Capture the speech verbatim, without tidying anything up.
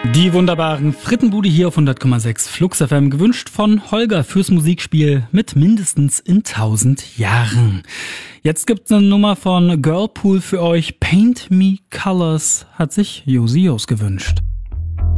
Die wunderbaren Frittenbude hier auf hundert Komma sechs Flux F M, gewünscht von Holger fürs Musikspiel mit mindestens in tausend Jahren. Jetzt gibt's eine Nummer von Girlpool für euch. Paint Me Colors hat sich Josi Jos gewünscht.